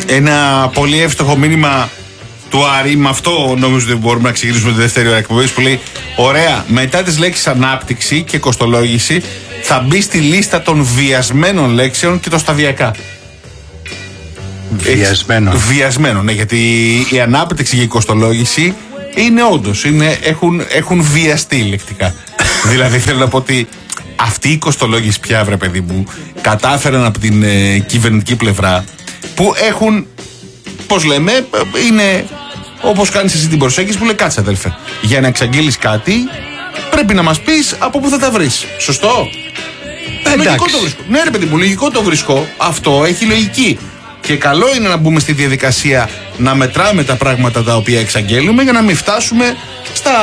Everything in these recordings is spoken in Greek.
Ένα πολύ εύστοχο μήνυμα του Άρη, με αυτό νομίζω ότι μπορούμε να ξεκινήσουμε τη δεύτερη ώρα εκπομπής, που λέει: ωραία, μετά τις λέξεις ανάπτυξη και κοστολόγηση θα μπει στη λίστα των βιασμένων λέξεων και το σταδιακά. Βιασμένων, ναι, γιατί η ανάπτυξη και η κοστολόγηση είναι όντως, έχουν βιαστεί λεκτικά. Δηλαδή θέλω να πω ότι αυτή η κοστολόγηση πια, βρε παιδί μου, κατάφεραν από την κυβερνητική πλευρά, που έχουν, πώς λέμε, είναι όπως κάνεις εσύ την προσέγγιση που λέει: κάτσε αδελφέ, για να εξαγγείλεις κάτι πρέπει να μας πεις από πού θα τα βρεις. Σωστό? Λογικό το βρίσκω. Ναι, ρε παιδί μου, λογικό το βρίσκω. Αυτό έχει λογική. Και καλό είναι να μπούμε στη διαδικασία να μετράμε τα πράγματα τα οποία εξαγγέλουμε, για να μην φτάσουμε στα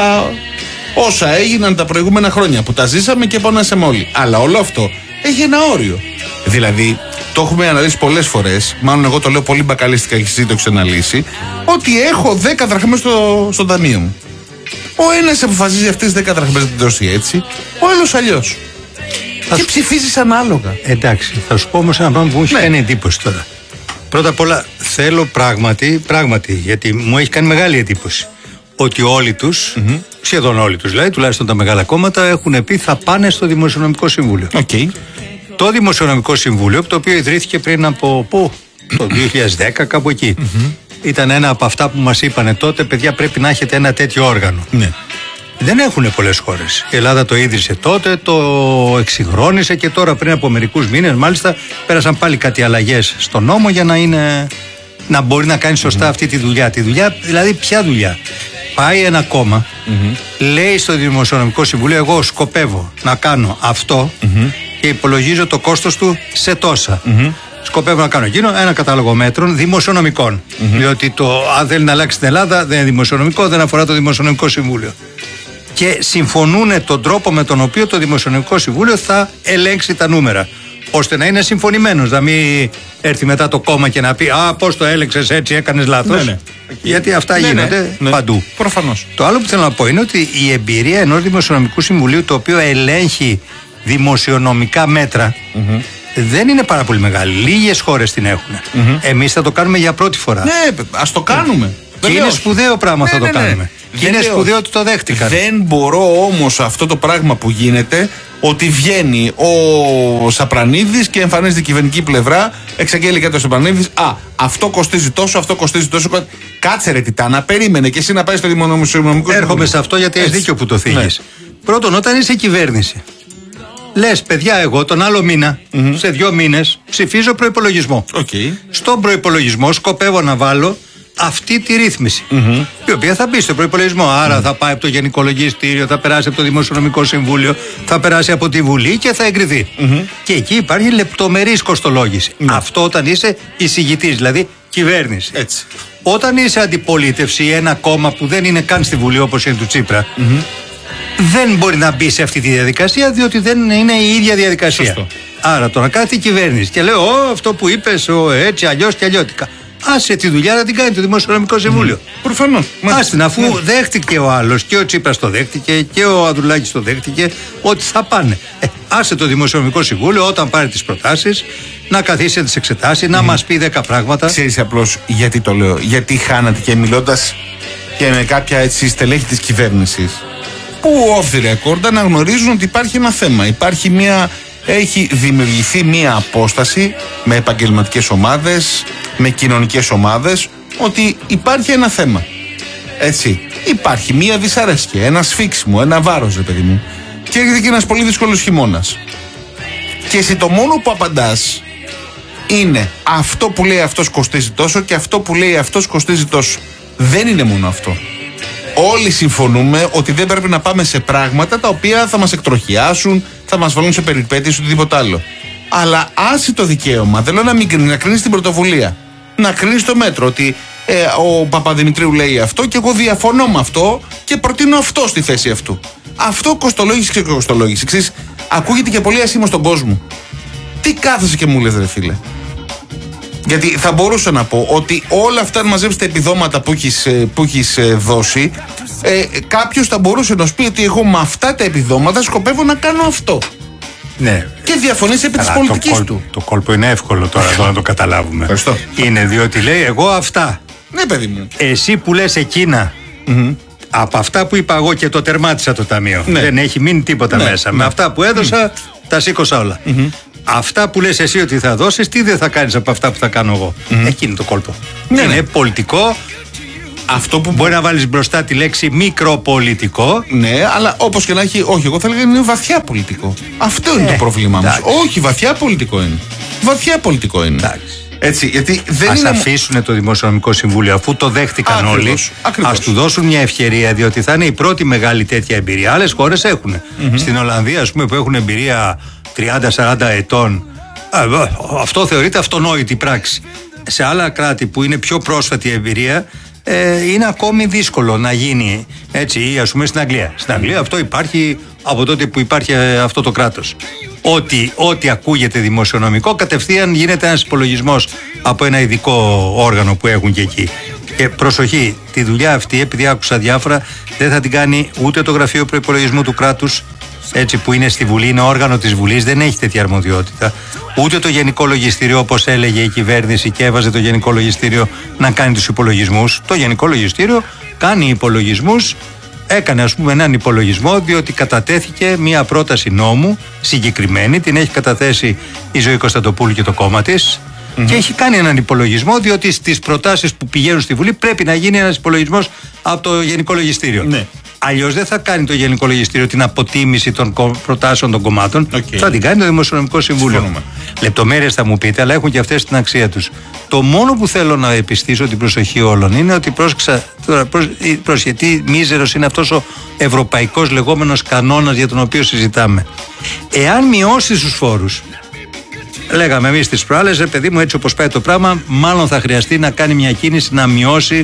όσα έγιναν τα προηγούμενα χρόνια που τα ζήσαμε και πόνασαμε όλοι. Αλλά όλο αυτό έχει ένα όριο. Δηλαδή, το έχουμε αναλύσει πολλές φορές, μάλλον εγώ το λέω πολύ μπακαλίστικα και εσύ το έχεις αναλύσει, ότι έχω 10 δραχμές στο ταμείο μου. Ο ένας αποφασίζει αυτές τις 10 δραχμές να την δώσει έτσι, ο άλλος αλλιώς. Και ψηφίζεις ανάλογα. Εντάξει, θα σου πω όμως ένα πράγμα που μου έχει κάνει εντύπωση τώρα. Πρώτα απ' όλα θέλω πράγματι, γιατί μου έχει κάνει μεγάλη εντύπωση, ότι όλοι τους, σχεδόν όλοι τους δηλαδή, τουλάχιστον τα μεγάλα κόμματα, έχουν πει θα πάνε στο Δημοσιονομικό Συμβούλιο. Okay. Το Δημοσιονομικό Συμβούλιο, το οποίο ιδρύθηκε πριν από το 2010, κάπου εκεί. Ήταν ένα από αυτά που μας είπανε τότε: παιδιά, πρέπει να έχετε ένα τέτοιο όργανο. Ναι. Δεν έχουν πολλές χώρες. Η Ελλάδα το ίδρυσε τότε, το εξυγχρόνισε και τώρα πριν από μερικούς μήνες, μάλιστα, πέρασαν πάλι κάτι αλλαγές στο νόμο για να μπορεί να κάνει σωστά αυτή τη δουλειά. Τη δουλειά, δηλαδή, ποια δουλειά? Πάει ένα κόμμα, λέει στο Δημοσιονομικό Συμβούλιο: εγώ σκοπεύω να κάνω αυτό και υπολογίζω το κόστος του σε τόσα. Σκοπεύω να κάνω εκείνο, ένα κατάλογο μέτρων δημοσιονομικών. Διότι αν θέλει να αλλάξει την Ελλάδα, δεν είναι δημοσιονομικό, δεν αφορά το Δημοσιονομικό Συμβούλιο. Και συμφωνούν τον τρόπο με τον οποίο το Δημοσιονομικό Συμβούλιο θα ελέγξει τα νούμερα, ώστε να είναι συμφωνημένος, να μην έρθει μετά το κόμμα και να πει: α, πώς το έλεξες έτσι, έκανες λάθος. Ναι. Γιατί αυτά γίνονται παντού. Προφανώς. Το άλλο που θέλω να πω είναι ότι η εμπειρία ενός Δημοσιονομικού Συμβουλίου, το οποίο ελέγχει δημοσιονομικά μέτρα, δεν είναι πάρα πολύ μεγάλη. Λίγες χώρες την έχουν. Εμείς θα το κάνουμε για πρώτη φορά. Ναι, ας το κάνουμε. Και είναι σπουδαίο πράγμα, θα το κάνουμε. Και είναι σπουδαίο ότι το δέχτηκαν. Δεν μπορώ όμως αυτό το πράγμα που γίνεται, ότι βγαίνει ο Σαπρανίδης και εμφανίζεται η κυβερνητική πλευρά, εξαγγέλει κάτι ο Σαπρανίδης: α, αυτό κοστίζει τόσο, αυτό κοστίζει τόσο. Κάτσε ρε Τιτάνα, περίμενε και εσύ να πάει στο Δημοσιονομικό. Έρχομαι σε αυτό γιατί έχει δίκιο που το θίγεις. Πρώτον, όταν είσαι κυβέρνηση, λες: παιδιά, εγώ τον άλλο μήνα, σε 2 μήνες, ψηφίζω προϋπολογισμό. Στον προϋπολογισμό σκοπεύω να βάλω αυτή τη ρύθμιση, η οποία θα μπει στο προϋπολογισμό. Άρα θα πάει από το Γενικό Λογιστήριο, θα περάσει από το Δημοσιονομικό Συμβούλιο, θα περάσει από τη Βουλή και θα εγκριθεί. Και εκεί υπάρχει λεπτομερής κοστολόγηση. Αυτό όταν είσαι εισηγητής, δηλαδή κυβέρνηση. Έτσι. Όταν είσαι αντιπολίτευση ή ένα κόμμα που δεν είναι καν στη Βουλή, όπως είναι του Τσίπρα, δεν μπορεί να μπει σε αυτή τη διαδικασία, διότι δεν είναι η ίδια διαδικασία. Σωστό. Άρα τώρα κάθεται η κυβέρνηση και λέω: αυτό που είπες, έτσι, αλλιώς και αλλιώτικα. Άσε τη δουλειά να την κάνει το Δημοσιονομικό Συμβούλιο. Προφανώς. Άσε, αφού δέχτηκε ο άλλος, και ο Τσίπρας το δέχτηκε και ο Ανδρουλάκης το δέχτηκε, ότι θα πάνε. Άσε το Δημοσιονομικό Συμβούλιο, όταν πάρει τις προτάσεις, να καθίσει να τις εξετάσει, να μας πει 10 πράγματα. Ξέρεις απλώς γιατί το λέω? Γιατί χάνατε, και μιλώντας και με κάποια έτσι στελέχη της κυβέρνησης, που off the record αναγνωρίζουν ότι υπάρχει ένα θέμα. Έχει δημιουργηθεί μια απόσταση με επαγγελματικές ομάδες, με κοινωνικές ομάδες, ότι υπάρχει ένα θέμα. Έτσι. Υπάρχει μια δυσαρέσκεια, ένα σφίξιμο, ένα βάρος, ρε παιδί μου. Και έρχεται και ένας πολύ δύσκολος χειμώνας. Και εσύ το μόνο που απαντάς είναι: αυτό που λέει αυτός κοστίζει τόσο και αυτό που λέει αυτός κοστίζει τόσο. Δεν είναι μόνο αυτό. Όλοι συμφωνούμε ότι δεν πρέπει να πάμε σε πράγματα τα οποία θα μας εκτροχιάσουν, θα μας βάλουν σε περιπέτειες, οτιδήποτε άλλο. Αλλά άσε το δικαίωμα, δεν λέω να κρίνεις την πρωτοβουλία, να κρίνεις το μέτρο, ότι ο Παπαδημητρίου λέει αυτό και εγώ διαφωνώ με αυτό και προτείνω αυτό στη θέση αυτού. Αυτό κοστολόγηση και κοστολόγηση. Ξέρεις, ακούγεται και πολύ ασήμως στον κόσμο. Τι κάθεσαι και μου λες, ρε φίλε? Γιατί θα μπορούσα να πω ότι όλα αυτά, αν μαζέψεις τα επιδόματα που έχεις δώσει, κάποιος θα μπορούσε να σου πει ότι εγώ με αυτά τα επιδόματα σκοπεύω να κάνω αυτό. Ναι. Και διαφωνείς επί της πολιτικής του. Το κόλπο είναι εύκολο τώρα εδώ να το καταλάβουμε. Ευχαριστώ. Είναι διότι λέει εγώ αυτά. Ναι, παιδί μου. Εσύ που λες εκείνα. Από αυτά που είπα εγώ και το τερμάτισα το ταμείο. Ναι. Δεν έχει μείνει τίποτα μέσα. Με αυτά που έδωσα τα σήκωσα όλα. Αυτά που λες εσύ ότι θα δώσεις, τι δεν θα κάνεις από αυτά που θα κάνω εγώ. Εκεί είναι το κόλπο. Ναι, είναι ναι. πολιτικό. Αυτό που Μπορεί να βάλεις μπροστά τη λέξη μικροπολιτικό. Ναι, αλλά όπως και να έχει, όχι, εγώ θα έλεγα είναι βαθιά πολιτικό. Αυτό είναι το πρόβλημά μας. Όχι, βαθιά πολιτικό είναι. Βαθιά πολιτικό είναι. Εντάξει. Έτσι, γιατί δεν Ας είναι. αφήσουν το Δημοσιονομικό Συμβούλιο, αφού το δέχτηκαν όλοι. Ας του δώσουν μια ευκαιρία, διότι θα είναι η πρώτη μεγάλη τέτοια εμπειρία. Άλλες χώρες έχουν. Στην Ολλανδία, ας πούμε, που έχουν εμπειρία 30-40 ετών, αυτό θεωρείται αυτονόητη πράξη. Σε άλλα κράτη που είναι πιο πρόσφατη εμπειρία, είναι ακόμη δύσκολο να γίνει έτσι, ή ας πούμε στην Αγγλία. Στην Αγγλία αυτό υπάρχει από τότε που υπάρχει αυτό το κράτος. Ό,τι ακούγεται δημοσιονομικό, κατευθείαν γίνεται ένας υπολογισμός από ένα ειδικό όργανο που έχουν και εκεί. Και προσοχή, τη δουλειά αυτή, επειδή άκουσα διάφορα, δεν θα την κάνει ούτε το Γραφείο Προϋπολογισμού του κράτους, έτσι που είναι στη Βουλή, είναι όργανο της Βουλής, δεν έχει τέτοια αρμοδιότητα. Ούτε το Γενικό Λογιστήριο, όπως έλεγε η κυβέρνηση και έβαζε το Γενικό Λογιστήριο να κάνει τους υπολογισμούς. Το Γενικό Λογιστήριο κάνει υπολογισμούς. Έκανε ας πούμε έναν υπολογισμό, διότι κατατέθηκε μια πρόταση νόμου συγκεκριμένη, την έχει καταθέσει η Ζωή Κωνσταντοπούλου και το κόμμα της, και έχει κάνει έναν υπολογισμό, διότι στις προτάσεις που πηγαίνουν στη Βουλή πρέπει να γίνει ένας υπολογισμός από το Γενικό Λογιστήριο. Ναι. Αλλιώς δεν θα κάνει το Γενικό Λογιστήριο την αποτίμηση των προτάσεων των κομμάτων, θα την κάνει το Δημοσιονομικό Συμβούλιο. Λεπτομέρειες θα μου πείτε, αλλά έχουν και αυτές την αξία τους. Το μόνο που θέλω να επιστήσω την προσοχή όλων είναι ότι γιατί μίζερος είναι αυτός ο ευρωπαϊκός λεγόμενος κανόνας για τον οποίο συζητάμε. Εάν μειώσει τους φόρους, λέγαμε εμείς τις προάλλες, παιδί μου, έτσι όπως πάει το πράγμα, μάλλον θα χρειαστεί να κάνει μια κίνηση να μειώσει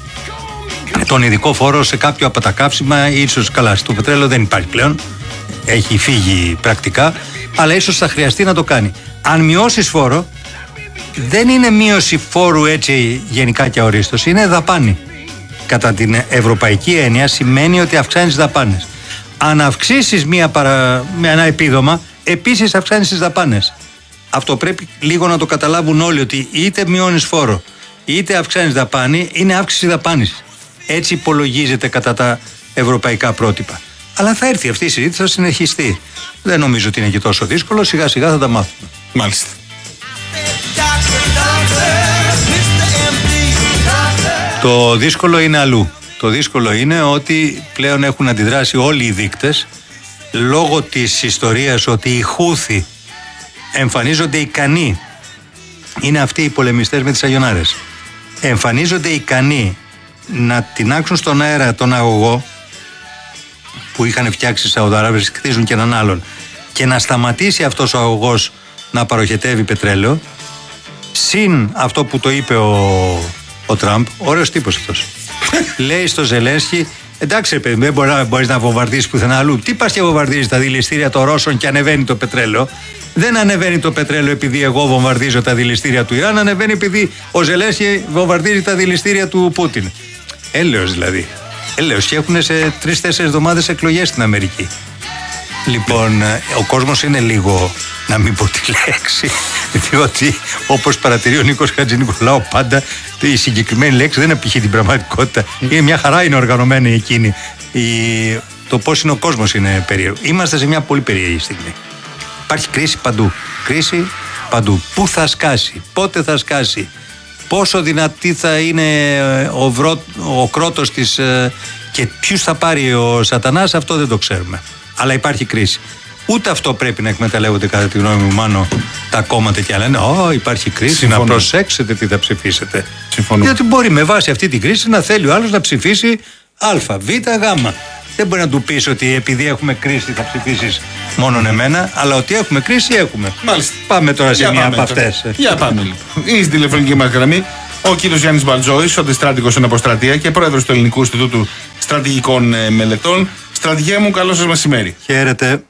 τον ειδικό φόρο σε κάποιο από τα καύσιμα, ίσως καλά. Στο πετρέλαιο δεν υπάρχει πλέον, έχει φύγει πρακτικά, αλλά ίσως θα χρειαστεί να το κάνει. Αν μειώσεις φόρο, δεν είναι μείωση φόρου έτσι γενικά και αορίστως, είναι δαπάνη. Κατά την ευρωπαϊκή έννοια σημαίνει ότι αυξάνεις δαπάνες. Αν αυξήσεις με ένα επίδομα, επίσης αυξάνεις τις δαπάνες. Αυτό πρέπει λίγο να το καταλάβουν όλοι, ότι είτε μειώνεις φόρο είτε αυξάνεις δαπάνη, είναι αύξηση δαπάνης. Έτσι υπολογίζεται κατά τα ευρωπαϊκά πρότυπα. Αλλά θα έρθει αυτή η συζήτηση, θα συνεχιστεί. Δεν νομίζω ότι είναι και τόσο δύσκολο, σιγά σιγά θα τα μάθουμε. Μάλιστα. Το δύσκολο είναι αλλού. Το δύσκολο είναι ότι πλέον έχουν αντιδράσει όλοι οι δείκτες λόγω της ιστορίας ότι οι Χούθοι εμφανίζονται ικανοί. Είναι αυτοί οι πολεμιστές με τις αγιονάρες. Εμφανίζονται ικανοί να τινάξουν στον αέρα τον αγωγό που είχαν φτιάξει οι Σαουδαράβες, χτίζουν και έναν άλλον, και να σταματήσει αυτός ο αγωγός να παροχετεύει πετρέλαιο. Συν αυτό που το είπε ο Τραμπ, ωραίος τύπος αυτός. Λέει στο Ζελένσκι, εντάξει ρε παιδί, δεν μπορείς να βομβαρδίσεις πουθενά αλλού. Τι πας και βομβαρδίζεις τα δηληστήρια των Ρώσων και ανεβαίνει το πετρέλαιο? Δεν ανεβαίνει το πετρέλαιο επειδή εγώ βομβαρδίζω τα δηληστήρια του Ιράν, ανεβαίνει επειδή ο Ζελένσκι βομβαρδίζει τα δηληστήρια του Πούτιν. Έλεος δηλαδή. Έλεος, και έχουν σε 3-4 εβδομάδες εκλογές στην Αμερική. Λοιπόν, ο κόσμος είναι λίγο, να μην πω τη λέξη, διότι όπως παρατηρεί ο Νίκος Χατζηνικολάου πάντα, η συγκεκριμένη λέξη δεν απηχεί την πραγματικότητα. Είναι μια χαρά, είναι οργανωμένη εκείνη. Το πώς είναι ο κόσμος είναι περίεργο. Είμαστε σε μια πολύ περίεργη στιγμή. Υπάρχει κρίση παντού. Κρίση παντού. Πού θα σκάσει, πότε θα σκάσει, πόσο δυνατή θα είναι ο κρότος της και ποιους θα πάρει ο σατανάς, αυτό δεν το ξέρουμε. Αλλά υπάρχει κρίση. Ούτε αυτό πρέπει να εκμεταλλεύονται, κατά τη γνώμη μου, Μάνο, τα κόμματα και λένε υπάρχει κρίση, συμφωνώ, να προσέξετε τι θα ψηφίσετε. Συμφωνώ. Διότι μπορεί με βάση αυτή την κρίση να θέλει ο άλλος να ψηφίσει Α, Β, Γ. Δεν μπορεί να του πεις ότι επειδή έχουμε κρίση θα ψηφίσεις μόνον εμένα, αλλά ότι έχουμε κρίση έχουμε. Μάλιστα. Πάμε τώρα σε μια από αυτές. Για πάμε λοιπόν. Είναι στη τηλεφωνική μας γραμμή ο κύριος Γιάννης Μπαλτζόης, αντιστράτηγος στην Αποστρατεία και πρόεδρος του Ελληνικού Ινστιτούτου Στρατηγικών Μελετών. Στρατηγέ μου, καλό σας μεσημέρι. Χαίρετε.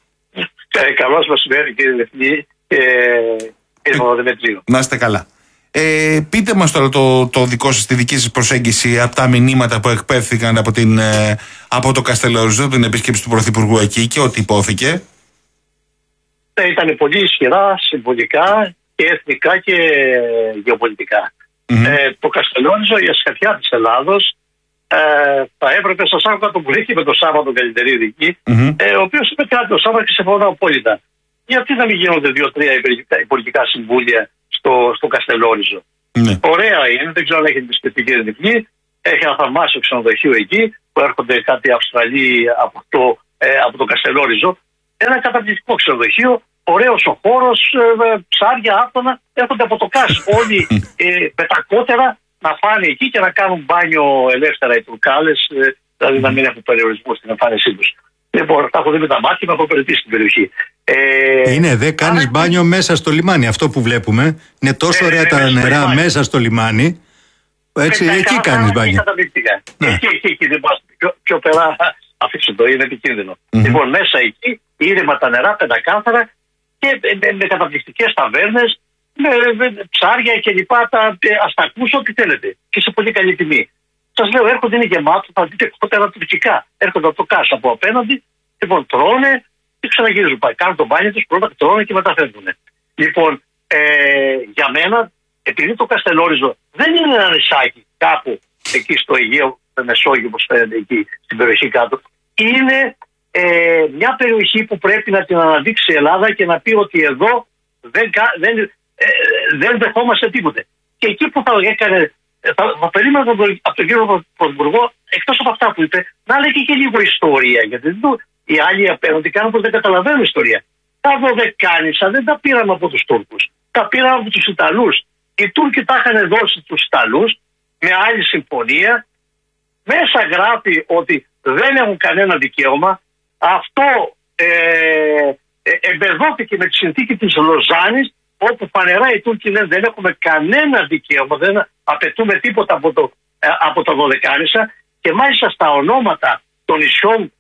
Καλώς μεσημέρι, κύριε Λευκή και κύριε Παπαδημητρίου. Να είστε καλά. Πείτε μας τώρα το δικό σας, τη δική σας προσέγγιση από τα μηνύματα που εκπέφθηκαν από το Καστελόριζο, την επίσκεψη του Πρωθυπουργού εκεί και ό,τι υπόθηκε. ήταν πολύ ισχυρά συμβολικά και εθνικά και γεωπολιτικά. Το Καστελόριζο, η ασκαφιά της Ελλάδος, θα έπρεπε, σας άκουγα τον Κουλίκη με τον Σάββατο Καλλιτερίδη εκεί, ο οποίος είπε κάτι το Σάββατο και συμφωνώ απόλυτα. Γιατί να μην γίνονται 2-3 υπουργικά συμβούλια στο Καστελόριζο? Ωραία είναι, δεν ξέρω αν έχετε επισκεφτεί, κύριε Νιφλή. Έχει ένα θαυμάσιο ξενοδοχείο εκεί που έρχονται κάτι Αυστραλοί από το Καστελόριζο. Ένα καταπληκτικό ξενοδοχείο, ωραίος ο χώρος, ψάρια, άφθονα, έρχονται από το ΚΑΣ όλοι πετακότερα να πάνε εκεί και να κάνουν μπάνιο ελεύθερα οι Τουρκάλες, δηλαδή να μην έχουν περιορισμό στην εμφάνισή τους. Λοιπόν, τα έχω δει με τα μάτια, με έχω περιτήσει στην περιοχή. Είναι, δεν κάνεις μπάνιο μέσα στο λιμάνι. Αυτό που βλέπουμε είναι τόσο ωραία τα νερά μέσα στο λιμάνι. Έτσι, εκεί κάνεις μπάνιο. Εκεί δεν πας πιο πέρα, αφήστε το, είναι επικίνδυνο. Λοιπόν, μέσα εκεί, ήρεμα τα νερά, πεντακάθαρα και με καταπληκτικές ταβέρνες, με ψάρια και λοιπά, αστακούς, ό,τι θέλετε. Και σε πολύ καλή τιμή. Σας λέω, έρχονται, είναι γεμάτο, θα δείτε κότερα τουρκικά. Έρχονται από το ΚΑΣ από απέναντι, λοιπόν, τρώνε και ξαναγυρίζουν. Κάνουν το μπάνιο τους, πρώτα τρώνε και μετά φεύγουν. Λοιπόν, για μένα, επειδή το Καστελόριζο δεν είναι ένα νησάκι κάπου εκεί στο Αιγαίο, στο Μεσόγειο, όπως φαίνεται εκεί στην περιοχή κάτω, είναι μια περιοχή που πρέπει να την αναδείξει η Ελλάδα και να πει ότι εδώ δεν δεχόμαστε τίποτε. Και εκεί που θα έκανε, θα περίμενα από τον κύριο Πρωθυπουργό, εκτός από αυτά που είπε, να λέει και λίγο ιστορία. Γιατί οι άλλοι απέναντι κάνουν πως δεν καταλαβαίνουν ιστορία. Τα Δωδεκάνησα δεν τα πήραμε από τους Τούρκους. Τα πήραμε από τους Ιταλούς. Οι Τούρκοι τα είχαν δώσει στους Ιταλούς με άλλη συμφωνία. Μέσα γράφει ότι δεν έχουν κανένα δικαίωμα. Αυτό εμπεδόθηκε με τη συνθήκη της Λοζάνης, όπου φανερά οι Τούρκοι λένε δεν έχουμε κανένα δικαίωμα, δεν απαιτούμε τίποτα από τα Δωδεκάνησα, και μάλιστα στα ονόματα των νησιών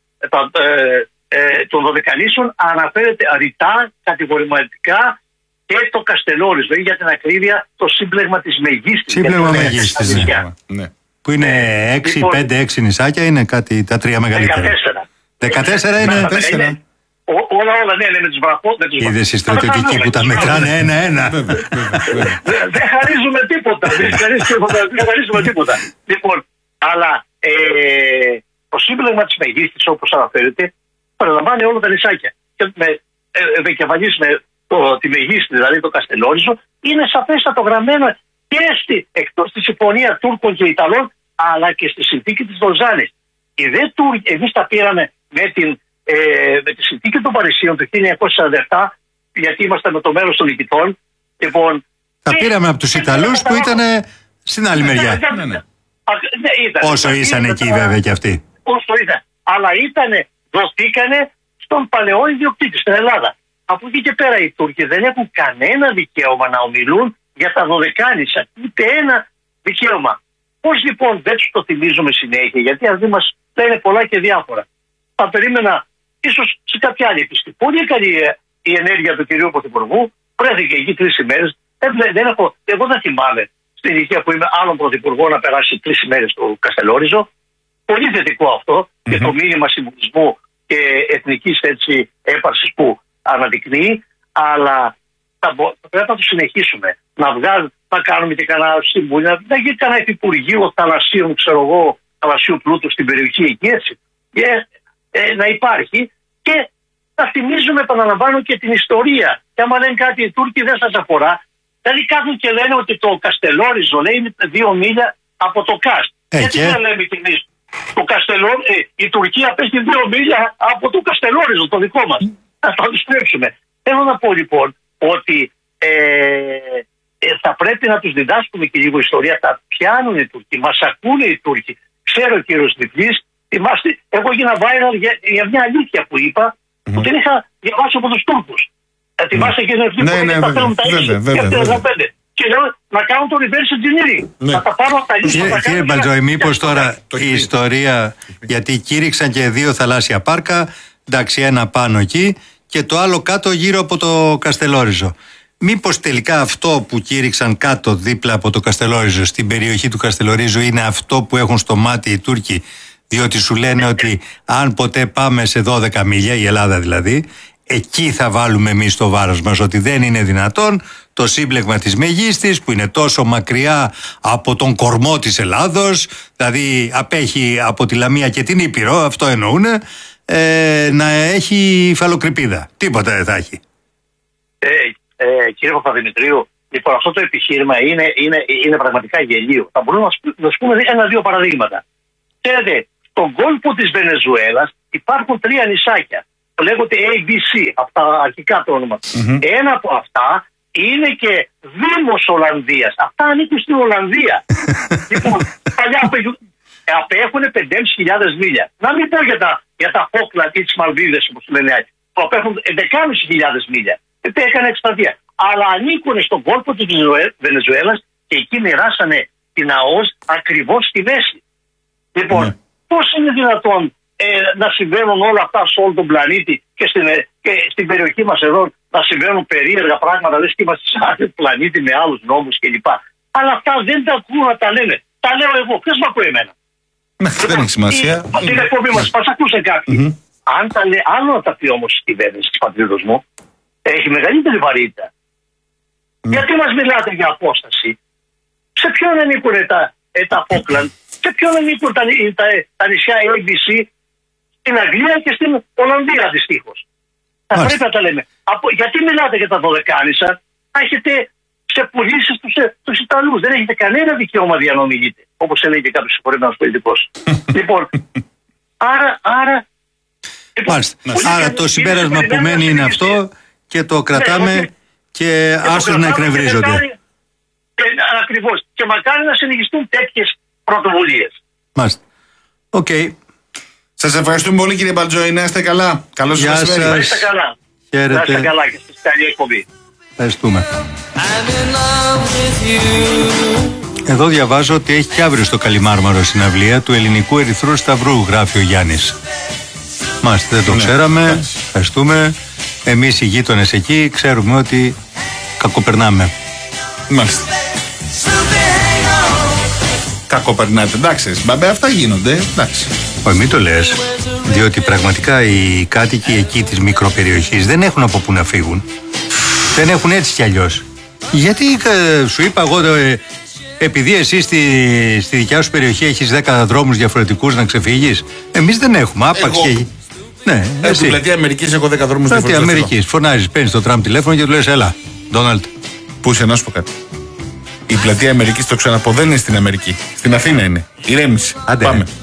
των Δωδεκανήσων αναφέρεται ρητά, κατηγορηματικά, και το Καστελόριζο, ή για την ακρίβεια το σύμπλεγμα της Μεγίστης. Σύμπλεγμα Μεγίστης, ναι. Που είναι 5-6 νησάκια, είναι κάτι τα τρία μεγαλύτερα. 14 είναι. Όλα, ναι, με τους βραχώδες. Είδες οι στρατιωτικοί που τα μετράνε ένα-ένα. Δεν χαρίζουμε τίποτα. Δεν χαρίζουμε τίποτα. Λοιπόν, αλλά το σύμπλεγμα της Μεγίστης, όπως αναφέρεται, περιλαμβάνει όλα τα νησάκια. Και με τη Μεγίστη, δηλαδή το Καστελόριζο, είναι σαφέστατο γραμμένο και εκτός τη συμφωνία Τούρκων και Ιταλών, αλλά και στη συνθήκη της Λοζάνης. Εμείς τα πήραμε με τη συνθήκη των Παρισίων του 1947, γιατί είμαστε με το μέρος των νικητών. Λοιπόν, τα πήραμε από τους Ιταλούς που ήταν στην άλλη μεριά. Όσο ήσαν εκεί βέβαια και αυτοί. Όσο ήταν. Αλλά δοθήκανε στον παλαιό ιδιοκτήτη στην Ελλάδα. Από εκεί και πέρα οι Τούρκοι δεν έχουν κανένα δικαίωμα να ομιλούν για τα Δωδεκάνησα. Ούτε ένα δικαίωμα. Πώς λοιπόν δεν τους το θυμίζουμε συνέχεια? Γιατί αν δεν μας λένε πολλά και διάφορα. Θα περίμενα ίσως σε κάποια άλλη επιστήμη. Πολύ καλή η ενέργεια του κυρίου Πρωθυπουργού. Βρέθηκε εκεί 3 ημέρες. Εγώ δεν θυμάμαι στην ηλικία που είμαι άλλον πρωθυπουργό να περάσει 3 ημέρες στο Καστελόριζο. Πολύ θετικό αυτό και το μήνυμα συμβουλισμού και εθνικής έπαρσης που αναδεικνύει, αλλά πρέπει να το συνεχίσουμε. Να κάνουμε και κανένα συμβούλιο, να γίνει κανένα υπουργείο θαλασσίων, θαλασσίου πλούτου στην περιοχή εκεί, έτσι. Και να υπάρχει και να θυμίζουμε, επαναλαμβάνω, και την ιστορία. Και άμα λένε κάτι οι Τούρκοι δεν σας αφορά, δηλαδή κάθουν και λένε ότι το Καστελόριζο λέει είναι 2 μίλια από το ΚΑΣ. Έτσι δεν λέμε κι εμείς. Η Τουρκία πέφτει 2 μίλια από το Καστελόριζο, το δικό μας. Να το αντιστρέψουμε. Θέλω να πω λοιπόν ότι θα πρέπει να τους διδάσκουμε και λίγο ιστορία. Τα πιάνουν οι Τούρκοι, μας ακούνε οι Τούρκοι. Ξέρω ο κύριος Νιφλής, εγώ έγινα viral για μια αλήθεια που είπα, που την είχα διαβάσει από τους Τούρκους. Θυμάστε κύριε Νιφλή, που τα παίρνουν τα 6 και λέω να κάνουν το reverse engineering. Να τα πάρω τα λύσματα. Κύριε Μπαλτζόη, μήπως τώρα η ιστορία, γιατί κήρυξαν και 2 θαλάσσια πάρκα, εντάξει, ένα πάνω εκεί και το άλλο κάτω γύρω από το Καστελόριζο. Μήπως τελικά αυτό που κήρυξαν κάτω δίπλα από το Καστελόριζο, στην περιοχή του Καστελορίζου, είναι αυτό που έχουν στο μάτι οι Τούρκοι, διότι σου λένε ότι αν ποτέ πάμε σε 12 μίλια, η Ελλάδα δηλαδή, εκεί θα βάλουμε εμείς το βάρος μας, ότι δεν είναι δυνατόν το σύμπλεγμα της Μεγίστης που είναι τόσο μακριά από τον κορμό της Ελλάδος, δηλαδή απέχει από τη Λαμία και την Ήπειρο, αυτό εννοούνε, να έχει υφαλοκρηπίδα. Τίποτα δεν θα έχει. Κύριε Παπαδημητρίου, λοιπόν, αυτό το επιχείρημα είναι πραγματικά γελίο. Θα μπορούμε να σου πούμε 1-2 παραδείγματα. Ξέρετε, στον κόλπο της Βενεζουέλας υπάρχουν 3 νησάκια. Λέγονται ABC, από τα αρχικά το όνομα. Ένα από αυτά είναι και Δήμος Ολλανδίας. Αυτά ανήκουν στην Ολλανδία. Λοιπόν, παλιά απέχουν 5.500 μίλια. Να μην πω για τα Φόκλαντ ή τις Μαλδίβες, όπως λένε, που απέχουν 11.500 μίλια. Έκανε εκστρατεία. Αλλά ανήκουν στον κόλπο της Βενεζουέλας και εκεί μοιράσανε την ΑΟΣ ακριβώς στη μέση. Λοιπόν, πώς είναι δυνατόν να συμβαίνουν όλα αυτά σε όλο τον πλανήτη και στην περιοχή μας εδώ να συμβαίνουν περίεργα πράγματα, λες και είμαστε σε άλλο πλανήτη με άλλους νόμους κλπ. Αλλά αυτά δεν τα ακούω να τα λένε. Τα λέω εγώ. Ποιος μ' ακούει εμένα? Δεν έχει σημασία. Την εκπομπή μας ακούσε κάποιοι. Αν τα λέει, άλλο να τα πει όμως η κυβέρνηση της πατρίδος μου, έχει μεγαλύτερη βαρύτητα. Γιατί μας μιλάτε για απόσταση? Σε ποιον ανήκουν τα Φόκλαντ, σε ποιον ανήκουν τα νησιά ABC στην Αγγλία και στην Ολλανδία δυστυχώς. Θα πρέπει να τα λέμε. Γιατί μιλάτε για τα Δωδεκάνησα? Έχετε ξεπουλήσει τους Ιταλούς. Δεν έχετε κανένα δικαίωμα διανομιλείτε. Όπως έλεγε και κάποιος συγχωρημένος πολιτικός. Λοιπόν, άρα Άρα το συμπέρασμα που μένει είναι αυτό και το κρατάμε και άσως να εκνευρίζονται. Ακριβώς. Και μακάρι να συνεχιστούν τέτοιες πρωτοβουλίες. Μάλιστα. Οκ. Σας ευχαριστούμε πολύ, κύριε Μπαλτζόη. Να είστε καλά. Καλώς σας μεσημέρι. Να είστε καλά. Χαίρετε. Να είστε καλά και στη καλή εκπομπή. Ευχαριστούμε. Εδώ διαβάζω ότι έχει και αύριο στο Καλιμάρμαρο συναυλία του Ελληνικού Ερυθρού Σταυρού, γράφει ο Γιάννης. Μάλιστα, δεν το ξέραμε. Ευχαριστούμε. Εμείς οι γείτονες εκεί ξέρουμε ότι κακοπερνάμε. Μάλιστα. Κακοπερνάτε. Εντάξει, μπαμπέ, αυτά γίνονται. Εντάξει. Όχι, μην το λες. Διότι πραγματικά οι κάτοικοι εκεί της μικροπεριοχής δεν έχουν από πού να φύγουν. Δεν έχουν έτσι κι αλλιώς. Γιατί σου είπα εγώ, επειδή εσύ στη δικιά σου περιοχή έχεις 10 δρόμους διαφορετικούς να ξεφύγεις, εμείς δεν έχουμε. Άπαξ και. Ναι, στην πλατεία Αμερικής έχω 10 δρόμους διαφορετικούς. Πλατεία Αμερικής. Φωνάζεις, παίρνεις το τραμ τηλέφωνο και του λες, έλα, Ντόναλντ. Πού είσαι, να σου πω κάτι. Η πλατεία Αμερικής, το ξαναπώ, δεν είναι στην Αμερική. Στην Αθήνα είναι. Ηρέμησε. Πάμε.